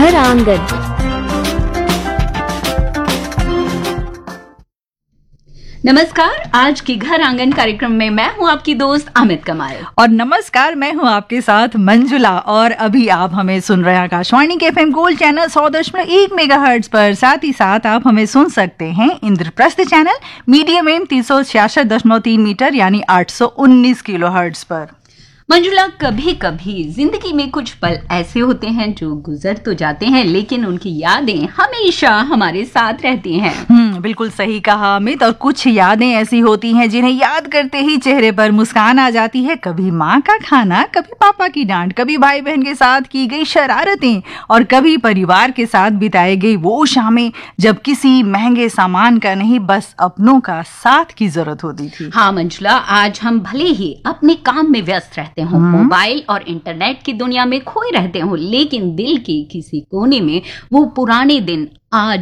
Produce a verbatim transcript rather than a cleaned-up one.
घर आंगन। नमस्कार, आज की घर आंगन कार्यक्रम में मैं हूं आपकी दोस्त अमित कमाल। और नमस्कार, मैं हूं आपके साथ मंजुला। और अभी आप हमें सुन रहे हैं आकाशवाणी के एफएम गोल्ड चैनल सौ दशमलव एक मेगाहर्ट्ज पर। साथ ही साथ आप हमें सुन सकते हैं इंद्रप्रस्थ चैनल मीडियम वेव तीन सौ छियासठ दशमलव तीन मीटर यानी आठ सौ उन्नीस किलो हर्ट्ज पर। मंजुला, कभी कभी जिंदगी में कुछ पल ऐसे होते हैं जो गुजर तो जाते हैं, लेकिन उनकी यादें हमेशा हमारे साथ रहती हैं। हम्म बिल्कुल सही कहा अमित। और कुछ यादें ऐसी होती हैं जिन्हें याद करते ही चेहरे पर मुस्कान आ जाती है। कभी माँ का खाना, कभी पापा की डांट, कभी भाई बहन के साथ की गई शरारतें और कभी परिवार के साथ बिताई गई वो शामें जब किसी महंगे सामान का नहीं, बस अपनों का साथ की जरूरत होती थी। हाँ मंजुला, आज हम भले ही अपने काम में व्यस्त रहते हो, मोबाइल और इंटरनेट की दुनिया में खोए रहते हो, लेकिन दिल के किसी कोने में वो पुराने दिन आज